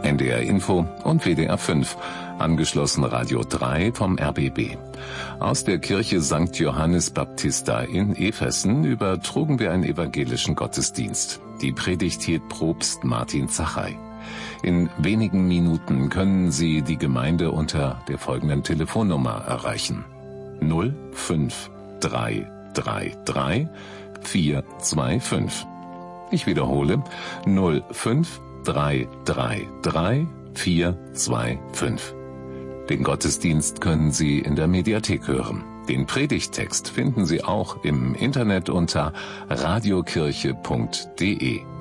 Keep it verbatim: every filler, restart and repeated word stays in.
N D R Info und W D R fünf, angeschlossen Radio drei vom R B B. Aus der Kirche Sankt Johannes Baptista in Efessen übertrugen wir einen evangelischen Gottesdienst. Die Predigt hielt Propst Martin Zachey. In wenigen Minuten können Sie die Gemeinde unter der folgenden Telefonnummer erreichen: null fünf drei drei drei vier zwei fünf. Ich wiederhole: null fünf drei drei drei vier zwei fünf. Den Gottesdienst können Sie in der Mediathek hören. Den Predigttext finden Sie auch im Internet unter radiokirche punkt de.